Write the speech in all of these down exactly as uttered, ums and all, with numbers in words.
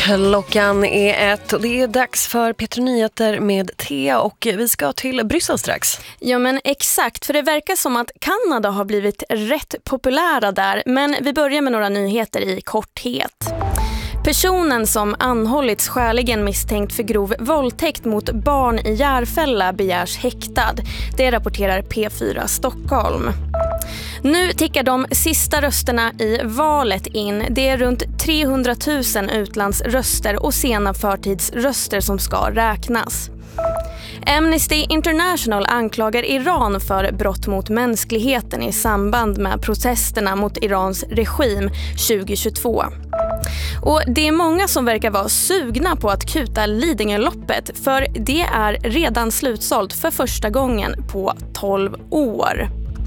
Klockan är ett och det är dags för P tre Nyheter med Thea och vi ska till Bryssel strax. Ja men exakt, för det verkar som att Kanada har blivit rätt populära där. Men vi börjar med några nyheter i korthet. Personen som anhållits skäligen misstänkt för grov våldtäkt mot barn i Järfälla begärs häktad. Det rapporterar P fyra Stockholm. Nu tickar de sista rösterna i valet in. Det är runt trehundratusen utlandsröster och sena förtidsröster som ska räknas. Amnesty International anklagar Iran för brott mot mänskligheten i samband med protesterna mot Irans regim tjugohundratjugotvå. Och det är många som verkar vara sugna på att kuta Lidingöloppet, för det är redan slutsålt för första gången på tolv år.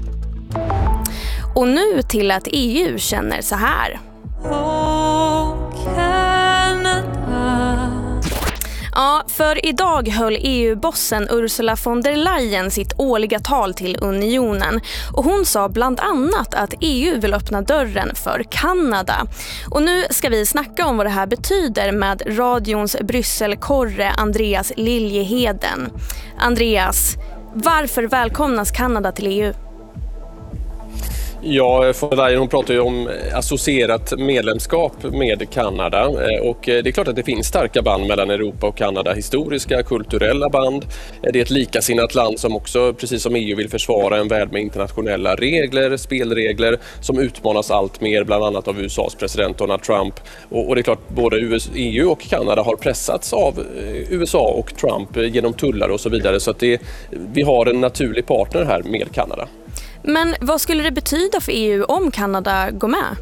Och nu till att E U känner så här. Ja, för idag höll E U-bossen Ursula von der Leyen sitt årliga tal till unionen. Och hon sa bland annat att E U vill öppna dörren för Kanada. Och nu ska vi snacka om vad det här betyder med radions Brysselkorre Andreas Liljeheden. Andreas, varför välkomnas Kanada till E U? Ja, von der Leyen, hon pratar ju om associerat medlemskap med Kanada och det är klart att det finns starka band mellan Europa och Kanada, historiska, kulturella band. Det är ett likasinnat land som också, precis som E U, vill försvara en värld med internationella regler, spelregler som utmanas allt mer, bland annat av U S A:s president Donald Trump. Och det är klart, både E U och Kanada har pressats av U S A och Trump genom tullar och så vidare, så att det, vi har en naturlig partner här med Kanada. Men vad skulle det betyda för E U om Kanada går med?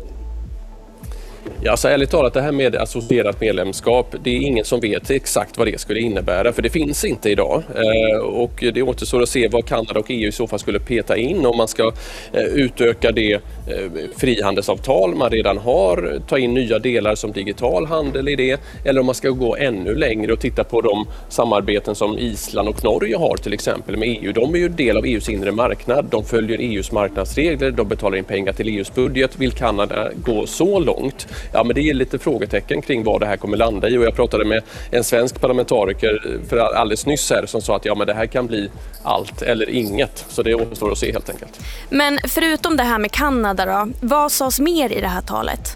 Ja, så ärligt talat, det här med associerat medlemskap, det är ingen som vet exakt vad det skulle innebära, för det finns inte idag. Eh, och det återstår att se vad Kanada och E U i så fall skulle peta in, om man ska eh, utöka det eh, frihandelsavtal man redan har, ta in nya delar som digital handel i det, eller om man ska gå ännu längre och titta på de samarbeten som Island och Norge har till exempel med E U. De är ju del av E U:s inre marknad, de följer E U:s marknadsregler, de betalar in pengar till E U:s budget. Vill Kanada gå så långt? Ja, men det är lite frågetecken kring vad det här kommer landa i, och jag pratade med en svensk parlamentariker för alldeles nyss här som sa att ja, men det här kan bli allt eller inget, så det återstår att se helt enkelt. Men förutom det här med Kanada då, vad sades mer i det här talet?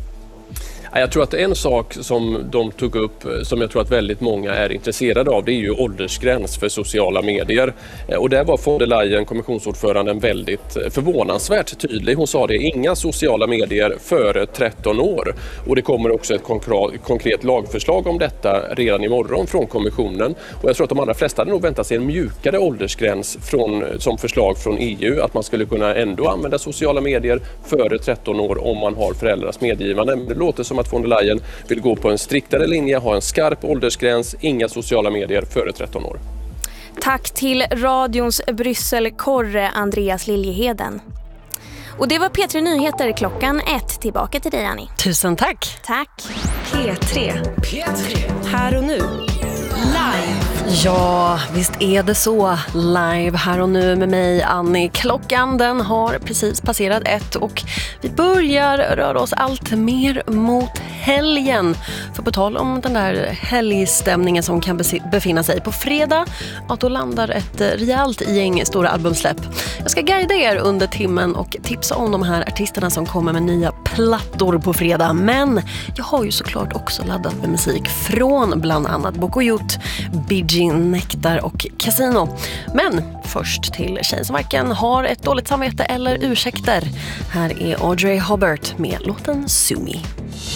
Jag tror att en sak som de tog upp, som jag tror att väldigt många är intresserade av, det är ju åldersgräns för sociala medier. Och där var von der Leyen, kommissionsordföranden, väldigt förvånansvärt tydlig. Hon sa det, inga sociala medier före tretton år. Och det kommer också ett konkret lagförslag om detta redan imorgon från kommissionen. Och jag tror att de allra flesta hade nog väntat sig en mjukare åldersgräns från, som förslag från E U. Att man skulle kunna ändå använda sociala medier före tretton år om man har föräldrars medgivande. Men det låter som att von der Leyen vill gå på en striktare linje, ha en skarp åldersgräns, inga sociala medier före tretton år. Tack till radions Brysselkorre Andreas Liljeheden. Och det var P tre Nyheter klockan ett. Tillbaka till dig, Annie. Tusen tack. Tack. P tre. P tre. Här och nu. Live. Ja, visst är det så. Live här och nu med mig, Annie. Klockan den har precis passerat ett och vi börjar röra oss allt mer mot helgen. För på tal om den där helgstämningen som kan befinna sig på fredag, ja, då landar ett rejält gäng stora albumsläpp. Jag ska guida er under timmen och tipsa om de här artisterna som kommer med nya plattor på fredag. Men jag har ju såklart också laddat med musik från bland annat Bokojut, Bee Gee, Nektar och Casino. Men först till tjejen som varken har ett dåligt samvete eller ursäkter. Här är Audrey Hobart med låten Sue Me.